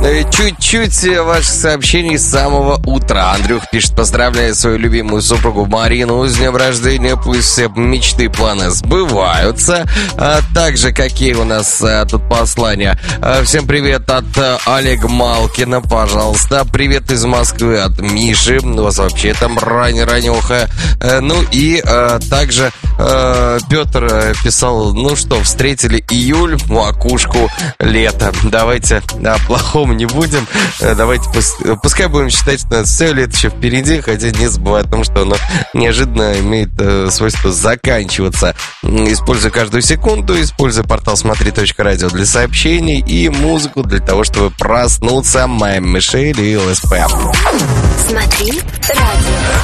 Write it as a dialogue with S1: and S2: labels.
S1: Чуть-чуть ваших сообщений с самого утра. Андрюх пишет: поздравляю свою любимую супругу Марину с днем рождения. Пусть все мечты и планы сбываются. Также какие у нас тут послания. Всем привет от Олега Малкина, пожалуйста. Привет из Москвы от Миши. У вас вообще там ранюха. Ну и также Петр писал: ну что, встретили июль, макушку лета. Давайте о плохом не будем. Давайте пускай будем считать, что все лето еще впереди, хотя не забывай о том, что оно неожиданно имеет свойство заканчиваться. Используй каждую секунду, используй портал смотри.радио для сообщений и музыку для того, чтобы проснуться. Моя Мишель и ЛСП.
S2: Смотри радио.